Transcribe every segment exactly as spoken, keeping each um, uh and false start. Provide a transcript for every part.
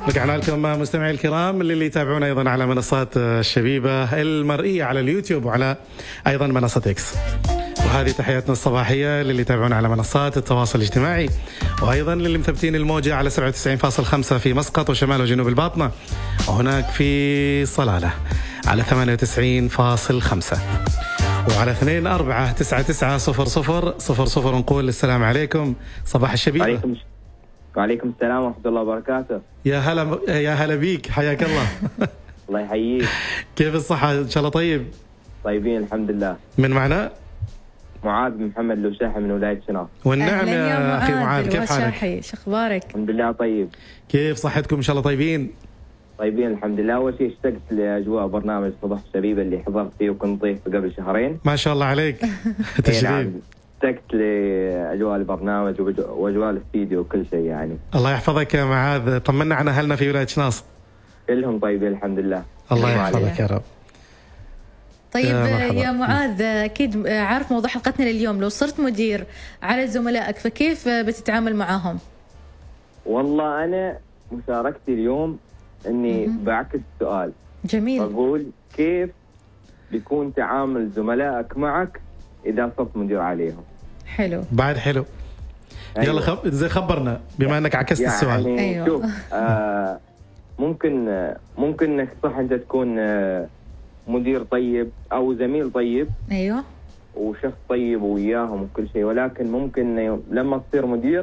رجعنا لكم مستمعي الكرام اللي يتابعونا أيضا على منصات الشبيبة المرئية على اليوتيوب وعلى أيضا منصة إكس. وهذه تحياتنا الصباحية للي يتابعونا على منصات التواصل الاجتماعي، وأيضا للي مثبتين الموجة على سبعة وتسعين فاصلة خمسة في مسقط وشمال وجنوب الباطنة، وهناك في صلالة على ثمانية وتسعين فاصلة خمسة، وعلى اثنين أربعة تسعة تسعة صفر صفر صفر صفر. نقول السلام عليكم، صباح الشبيبة. عليكم وعليكم السلام ورحمة الله وبركاته. يا هلا يا هلا بيك، حياك الله. الله يحييك. كيف الصحة؟ إن شاء الله طيب. طيبين الحمد لله. من معنا؟ معاذ بن محمد لوشاحي من ولاية شناف. والنعم يا أخي معاذ، كيف حالك؟ شو أخبارك؟ الحمد لله طيب. كيف صحتكم؟ إن شاء الله طيبين. طيبين الحمد لله. أول شيء اشتقت لأجواء برنامج صباح الشبيبة اللي حضرت فيه وكنت ضيف قبل شهرين. ما شاء الله عليك. تشريف. اشتقت لأجواء البرنامج وأجواء الاستديو وكل شيء يعني. الله يحفظك يا معاذ، طمنا عن أهلنا في ولاية شناص. كلهم طيبين الحمد لله. الله يحفظك يا رب. طيب يا, يا معاذ، أكيد عارف موضوع حلقتنا لليوم، لو صرت مدير على زملائك فكيف بتتعامل معهم؟ والله أنا مشاركتي اليوم إني م- بعكس السؤال. جميل. أقول كيف بيكون تعامل زملائك معك إذا صرت مدير عليهم. حلو. بعد حلو. أيوة. يلا خب... زي خبرنا بما أنك عكست يعني السؤال. أيوة. شوف آه ممكن آه ممكن إنك صح أنت تكون آه مدير طيب أو زميل طيب. أيوة. وشخص طيب وياهم وكل شيء، ولكن ممكن لما تصير مدير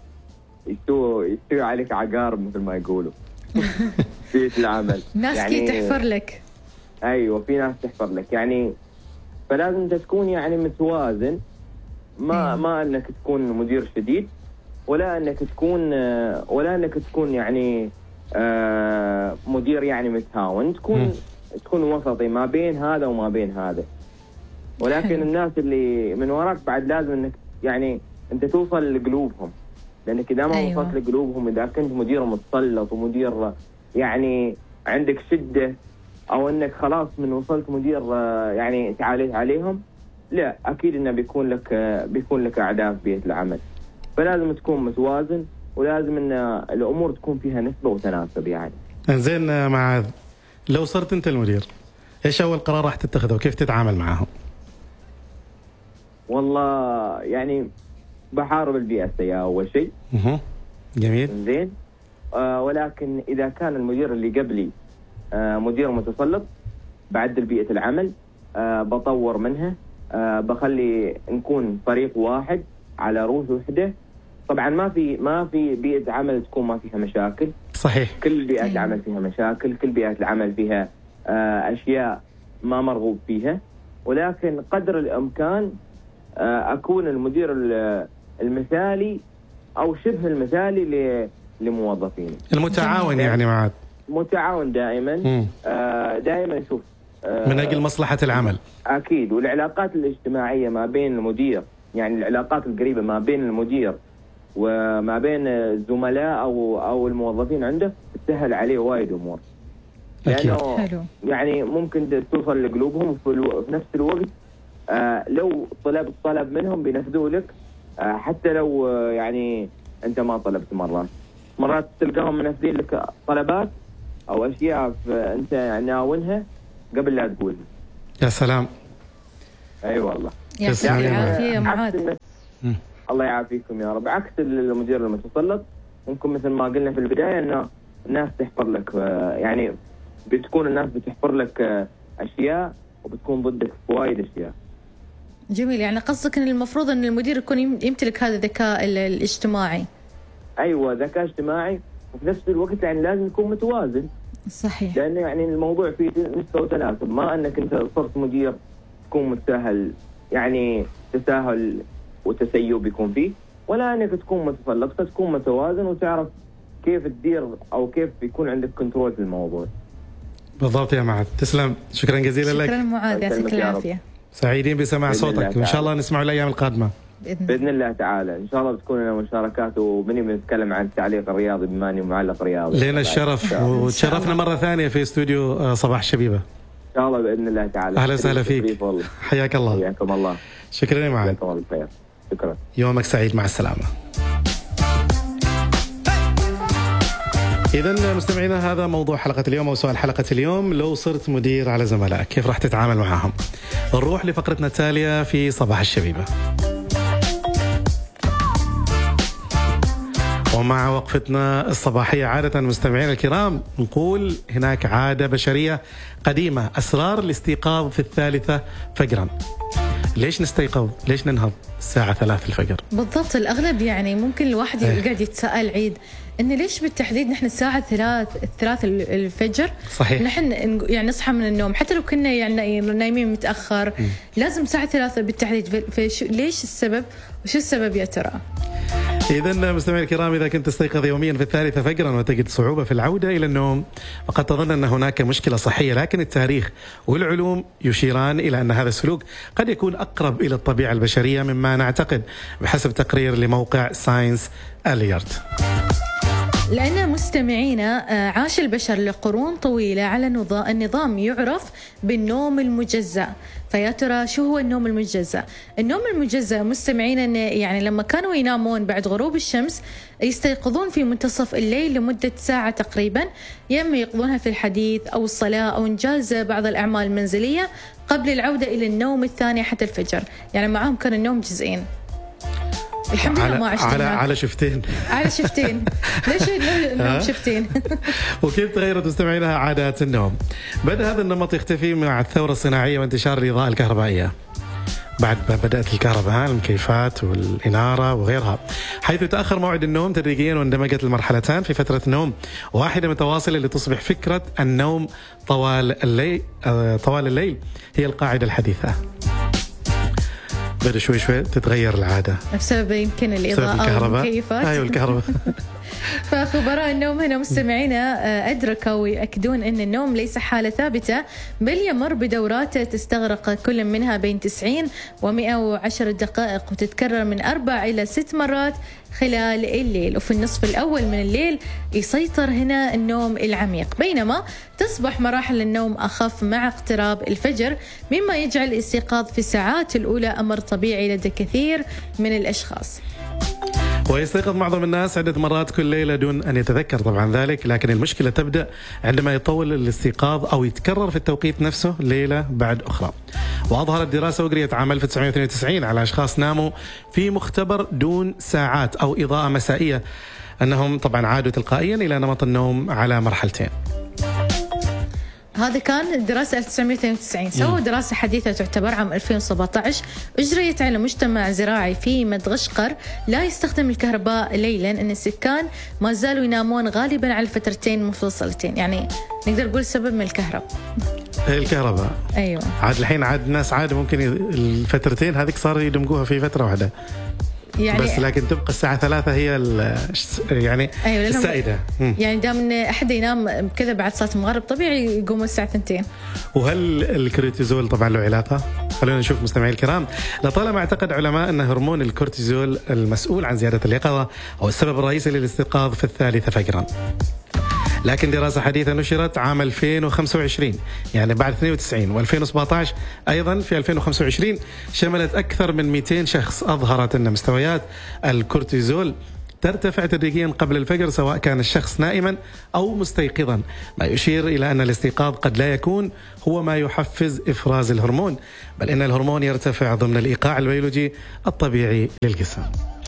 يستوي يستوي عليك عقارب مثل ما يقولوا. في العمل. ناس يعني كي تحفر لك. أيوة في ناس تحفر لك يعني، فلازم أنت تكون يعني متوازن، ما أيوة. ما أنك تكون مدير شديد ولا أنك تكون ولا أنك تكون يعني آه مدير يعني متهاون، تكون م. تكون وسطي ما بين هذا وما بين هذا. ولكن حلو. الناس اللي من وراك بعد لازم أنك يعني أنت توصل لقلوبهم، لأنك إذا ما أيوة. وصلت لقلوبهم، إذا كنت مدير متسلط ومدير يعني عندك شدة، أو أنك خلاص من وصلت مدير يعني تعاليت عليهم، لا أكيد إنه بيكون لك بيكون لك أعداء في بيئة العمل. فلازم تكون متوازن، ولازم إن الأمور تكون فيها نسبة وتناسب يعني. إنزين معاذ، لو صرت أنت المدير إيش أول قرار راح تتخذه وكيف تتعامل معهم؟ والله يعني بحارب البيئة السيئة أول شيء. اها جميل. زين. آه ولكن إذا كان المدير اللي قبلي آه مدير متسلط، بعدل بيئة العمل، آه بطور منها، آه بخلي نكون فريق واحد على روح وحدة. طبعا ما في ما في بيئة عمل تكون ما فيها مشاكل. صحيح. كل بيئة العمل فيها مشاكل، كل بيئة العمل فيها آه أشياء ما مرغوب فيها، ولكن قدر الإمكان آه أكون المدير المثالي أو شبه المثالي لموظفيني. المتعاون يعني معاد. متعاون دائما. آه دائما شوف آه من أجل مصلحة العمل. أكيد. والعلاقات الاجتماعية ما بين المدير، يعني العلاقات القريبة ما بين المدير وما بين الزملاء أو أو الموظفين عنده تسهل عليه وايد أمور. لأنه حلو. يعني ممكن توصل لقلوبهم في, الو... في نفس الوقت. آه لو طلبت طلب منهم بينفذوا لك، آه حتى لو آه يعني أنت ما طلبت. مرات مرات تلقاهم منفذين لك طلبات أو أشياء أنت ناوينها قبل لا تقولها. يا سلام. أي أيوة والله. يعطيك العافية يا معاذ. الله يعافيكم يا رب. عكس المدير المتسلط ممكن مثل ما قلنا في البداية أنه الناس تحفر لك، يعني بتكون الناس بتحفر لك أشياء وبتكون ضدك في وايد أشياء. جميل. يعني قصدك أن المفروض أن المدير يكون يمتلك هذا الذكاء الاجتماعي. أيوة ذكاء اجتماعي، وفي نفس الوقت يعني لازم يكون متوازن. صحيح. لأن يعني الموضوع فيه نسبة وتناسب، ما أنك أنت صرت مدير تكون متساهل، يعني تساهل وتسيب يكون فيه، ولا أنك تكون متسلط، فتكون متوازن وتعرف كيف تدير أو كيف يكون عندك كنترول في الموضوع. بالضبط يا معاذ. تسلم، شكرا جزيلا لك. شكرا معاذ، يعطيك العافية. سعيدين بسماع صوتك، وإن شاء الله نسمعه الأيام القادمة بإذن, بإذن الله تعالى. إن شاء الله بتكون لنا مشاركات، وبني بنتكلم عن التعليق الرياضي بما أني معلق رياضي. لنا الشرف، وتشرفنا مرة ثانية في استوديو صباح الشبيبة. إن شاء الله بإذن الله تعالى. أهلا وسهلا فيك. حياك الله. حياكم الله. شكرا يا معاذ. شكرا. يومك سعيد، مع السلامة. إذا مستمعينا هذا موضوع حلقة اليوم أو سؤال حلقة اليوم. لو صرت مدير على زملائك كيف راح تتعامل معهم؟ نروح لفقرتنا التالية في صباح الشبيبة. ومع وقفتنا الصباحية عادة مستمعين الكرام نقول هناك عادة بشرية قديمة، أسرار الاستيقاظ في الثالثة فجرا. ليش نستيقظ؟ ليش ننهض الساعة ثلاث الفجر؟ بالضبط، الأغلب يعني ممكن الواحد يقعد يتساءل عيد إن ليش بالتحديد نحن الساعة ثلاث الثلاث الفجر صحيح. نحن يعني نصحى من النوم حتى لو كنا يعني نايمين متأخر م. لازم الساعة ثلاثة بالتحديد. ليش السبب وشو السبب يا ترى؟ إذن مستمعي الكرام إذا كنت تستيقظ يوميا في الثالثة فجرا وتجد صعوبة في العودة إلى النوم وقد تظن أن هناك مشكلة صحية، لكن التاريخ والعلوم يشيران إلى أن هذا السلوك قد يكون أقرب إلى الطبيعة البشرية مما نعتقد بحسب تقرير لموقع ساينس أليرت. لأن مستمعينا عاش البشر لقرون طويلة على النظام يعرف بالنوم المجزأ. فيا ترى شو هو النوم المجزأ؟ النوم المجزأ مستمعينا يعني لما كانوا ينامون بعد غروب الشمس يستيقظون في منتصف الليل لمدة ساعة تقريبا، يا إما يقضونها في الحديث أو الصلاة أو إنجاز بعض الأعمال المنزلية قبل العودة إلى النوم الثاني حتى الفجر. يعني معهم كان النوم جزئين. الحمد لله ما عشت على على شفتين على شفتين ليش النوم شفتين؟ وكيف تغيرت مستمعينها عادات النوم؟ بدأ هذا النمط يختفي مع الثورة الصناعية وانتشار الإضاءة الكهربائية بعد ما بدأت الكهرباء، المكيفات والإنارة وغيرها، حيث تأخر موعد النوم تدريجيا واندمجت المرحلتان في فترة نوم واحدة متواصلة لتصبح فكرة النوم طوال الليل طوال الليل هي القاعدة الحديثة. بدأ شوي شوي تتغير العادة بسبب يمكن الإضاءة والمكيفات. أيوة الكهرباء. فخبراء النوم هنا مستمعينا أدركوا ويأكدون أن النوم ليس حالة ثابتة بل يمر بدورات تستغرق كل منها بين تسعين ومئة وعشر دقائق وتتكرر من أربع إلى ست مرات خلال الليل، وفي النصف الأول من الليل يسيطر هنا النوم العميق، بينما تصبح مراحل النوم أخف مع اقتراب الفجر، مما يجعل الاستيقاظ في الساعات الأولى أمر طبيعي لدى كثير من الأشخاص. ويستيقظ معظم الناس عدة مرات كل ليلة دون أن يتذكر طبعا ذلك، لكن المشكلة تبدأ عندما يطول الاستيقاظ أو يتكرر في التوقيت نفسه ليلة بعد أخرى. وأظهرت دراسة أجريت عام ألف وتسعمئة واثنين وتسعين على أشخاص ناموا في مختبر دون ساعات أو إضاءة مسائية أنهم طبعا عادوا تلقائيا إلى نمط النوم على مرحلتين. هذا كان دراسة ألف وتسعمئة واثنين وتسعين. سووا دراسة حديثة تعتبر عام ألفين وسبعة عشر أجريت على مجتمع زراعي في مدغشقر لا يستخدم الكهرباء ليلا، أن السكان ما زالوا ينامون غالبا على فترتين منفصلتين. يعني نقدر نقول سبب من الكهرباء الكهرباء أيوة. عاد الحين عاد الناس عاد ممكن الفترتين هذيك صاروا يدمجوها في فترة واحدة يعني، بس لكن تبقى الساعة ثلاثة هي يعني أيوة السائدة. يعني دام إن أحد ينام كذا بعد صلاة المغرب طبيعي يقوم الساعة ثنتين. وهل الكورتيزول طبعا له علاقة؟ خلونا نشوف مستمعي الكرام. لطالما اعتقد علماء أن هرمون الكورتيزول المسؤول عن زيادة اليقظة هو السبب الرئيسي للاستيقاظ في الثالثة فجرا، لكن دراسة حديثة نشرت عام ألفين وخمسة وعشرين يعني بعد اثنين وتسعين وألفين وسبعة عشر أيضا في ألفين وخمسة وعشرين شملت أكثر من مئتين شخص، أظهرت أن مستويات الكورتيزول ترتفع تدريجيا قبل الفجر سواء كان الشخص نائما أو مستيقظا، ما يشير إلى أن الاستيقاظ قد لا يكون هو ما يحفز إفراز الهرمون، بل إن الهرمون يرتفع ضمن الإيقاع البيولوجي الطبيعي للجسم.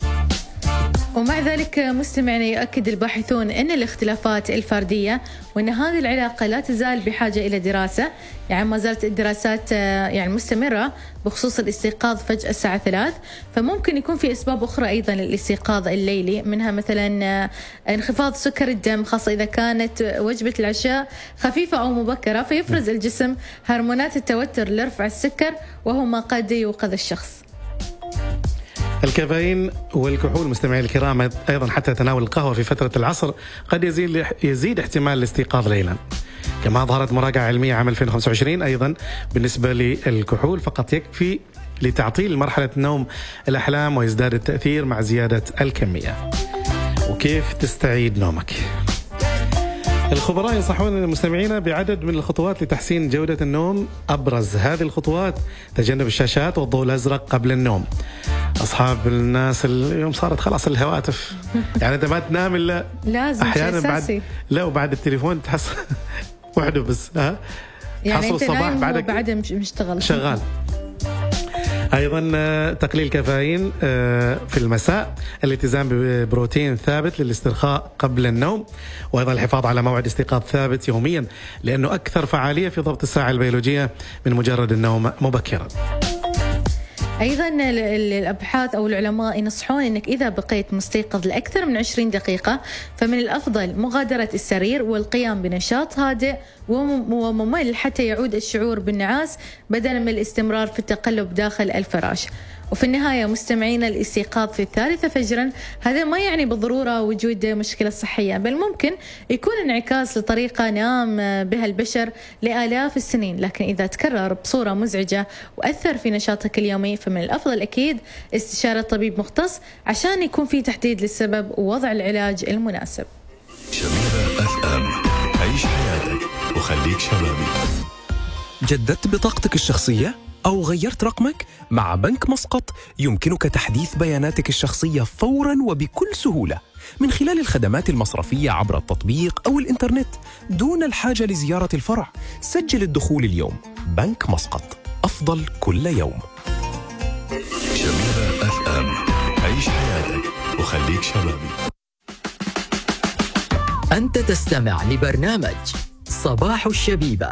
ومع ذلك مستمعنا يؤكد الباحثون أن الاختلافات الفردية وأن هذه العلاقة لا تزال بحاجة إلى دراسة، يعني ما زالت الدراسات يعني مستمرة بخصوص الاستيقاظ فجأة الساعة ثلاث، فممكن يكون في أسباب أخرى أيضا للاستيقاظ الليلي، منها مثلا انخفاض سكر الدم خاصة إذا كانت وجبة العشاء خفيفة أو مبكرة، فيفرز الجسم هرمونات التوتر لرفع السكر وهو ما قد يوقظ الشخص. الكافيين والكحول مستمعي الكرام أيضا حتى تناول القهوة في فترة العصر قد يزيد, يزيد احتمال الاستيقاظ ليلا، كما أظهرت مراجعة علمية عام ألفين وخمسة وعشرين أيضا بالنسبة للكحول فقط يكفي لتعطيل مرحلة نوم الأحلام ويزداد التأثير مع زيادة الكمية. وكيف تستعيد نومك؟ الخبراء ينصحون المستمعين بعدد من الخطوات لتحسين جودة النوم. أبرز هذه الخطوات تجنب الشاشات والضوء الأزرق قبل النوم، اصحاب الناس اليوم صارت خلاص الهواتف، يعني انت ما تنام الا لازم احيانا شيء بعد أساسي. لا وبعد التليفون تحس وحده بس ها يعني تحصل انت الصباح نايم بعدك بعد مشتغل شغال. ايضا آه، تقليل كافيين آه، في المساء، الالتزام ببروتين ثابت للاسترخاء قبل النوم، وايضا الحفاظ على موعد استيقاظ ثابت يوميا لانه اكثر فعاليه في ضبط الساعه البيولوجيه من مجرد النوم مبكرا. أيضا ال- ال- الأبحاث أو العلماء ينصحون أنك إذا بقيت مستيقظ لأكثر من عشرين دقيقة فمن الأفضل مغادرة السرير والقيام بنشاط هادئ وم- وممل حتى يعود الشعور بالنعاس بدلا من الاستمرار في التقلب داخل الفراش. وفي النهاية مستمعين، الاستيقاظ في الثالثة فجرا هذا ما يعني بالضرورة وجود مشكلة صحية، بل ممكن يكون انعكاس لطريقة نام بها البشر لآلاف السنين، لكن إذا تكرر بصورة مزعجة وأثر في نشاطك اليومي فمن الأفضل أكيد استشارة طبيب مختص عشان يكون في تحديد للسبب ووضع العلاج المناسب. شبيبة اف ام، عيش حياتك وخليك شبابي. جددت بطاقتك الشخصية أو غيرت رقمك؟ مع بنك مسقط يمكنك تحديث بياناتك الشخصية فوراً وبكل سهولة من خلال الخدمات المصرفية عبر التطبيق أو الإنترنت دون الحاجة لزيارة الفرع. سجل الدخول اليوم. بنك مسقط، أفضل كل يوم. شبيبة اف ام، عيش حياتك وخليك شبابي. أنت تستمع لبرنامج صباح الشبيبة.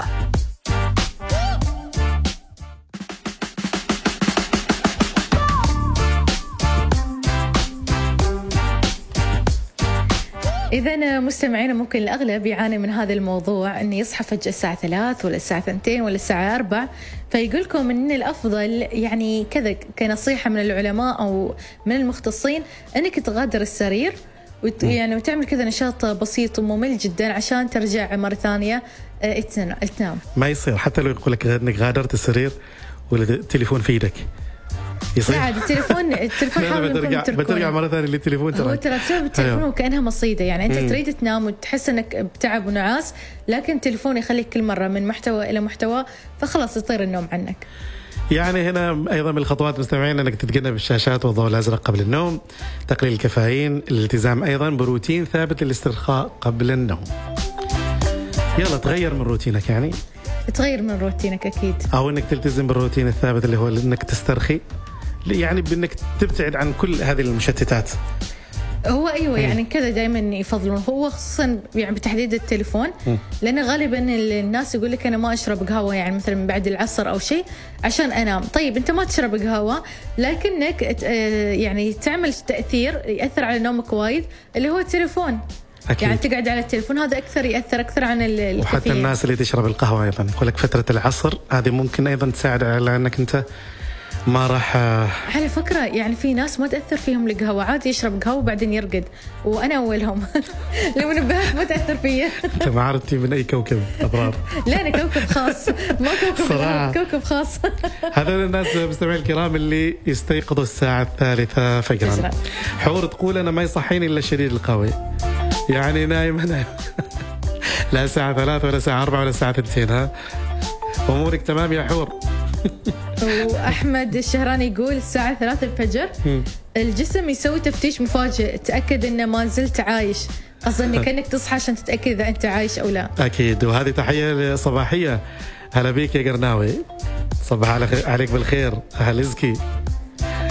إذا مستمعينا ممكن الأغلب يعاني من هذا الموضوع، إنه يصحى فجأة الساعة ثلاث ولا الساعة ثنتين ولا الساعة أربع، فيقولكم إن الأفضل يعني كذا كنصيحة من العلماء أو من المختصين إنك تغادر السرير وت يعني وتعمل كذا نشاط بسيط وممل جدا عشان ترجع مرة ثانية آه، تنام. ما يصير حتى لو يقول لك انك غادرت السرير والتليفون في ايدك يصير. لا عاد التليفون التليفون حاول بترجع بترجع مرة ثانية للتليفون. هو ترى تسبب التليفون أيوه. وكأنها مصيدة، يعني أنت مم. تريد تنام وتحس أنك بتعب ونعاس، لكن التليفون يخليك كل مرة من محتوى إلى محتوى فخلاص يطير النوم عنك. يعني هنا أيضا من الخطوات مستمعين أنك تتجنب الشاشات والضوء الأزرق قبل النوم، تقليل الكافيين، الالتزام أيضا بروتين ثابت للاسترخاء قبل النوم. يلا تغير من روتينك، يعني تغير من روتينك أكيد، أو أنك تلتزم بالروتين الثابت اللي هو أنك تسترخي، يعني بأنك تبتعد عن كل هذه المشتتات. هو أيوة يعني كذا دائما يفضلون، هو خصوصا يعني بتحديد التليفون، لأن غالبا الناس يقول لك أنا ما أشرب قهوة يعني مثلا من بعد العصر أو شيء عشان أنام. طيب أنت ما تشرب قهوة لكنك يعني تعمل تأثير يأثر على نومك وايد اللي هو التليفون. أكيد. يعني تقعد على التليفون هذا أكثر يأثر أكثر عن الكافيين. وحتى الناس اللي تشرب القهوة أيضا يقول لك فترة العصر هذه ممكن أيضا تساعد على أنك أنت ما راح. على فكرة يعني في ناس ما تأثر فيهم القهوة، عادي يشرب قهوة وبعدين يرقد، وأنا أولهم. المنبهات ما تأثر فيا. أنت ما عرفتي من أي كوكب أبرار. لا أنا كوكب خاص، ما كوكب الأرض، كوكب خاص. هذول الناس مستمعين الكرام اللي يستيقظوا الساعة الثالثة فجرا. حور تقول أنا ما يصحيني إلا الشديد القوي، يعني نايم نايم لا الساعة ثلاثة ولا الساعة أربعة ولا الساعة اثنتين. ها أمورك تمام يا حور؟ وأحمد الشهراني يقول الساعة ثلاثة الفجر الجسم يسوي تفتيش مفاجئ، تأكد إنه ما زلت عايش، قصدي كأنك تصحى عشان تتأكد إذا أنت عايش أو لا. أكيد. وهذه تحية صباحية، هلا بيك يا قرناوي، صباح عليك بالخير. أهل إزكي